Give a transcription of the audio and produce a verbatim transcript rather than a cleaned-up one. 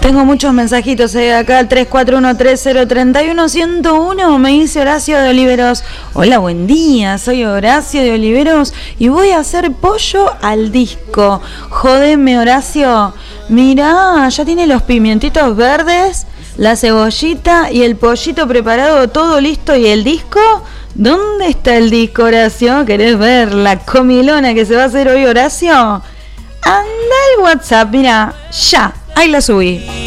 Tengo muchos mensajitos eh, acá al tres cuatro uno tres cero tres uno uno cero uno. Me dice Horacio de Oliveros. Hola, buen día, soy Horacio de Oliveros y voy a hacer pollo al disco. Jodeme, Horacio. Mirá, ya tiene los pimientitos verdes, la cebollita y el pollito preparado, todo listo. ¿Y el disco? ¿Dónde está el disco, Horacio? ¿Querés ver la comilona que se va a hacer hoy, Horacio? Anda al WhatsApp, mira, ya, ahí la subí.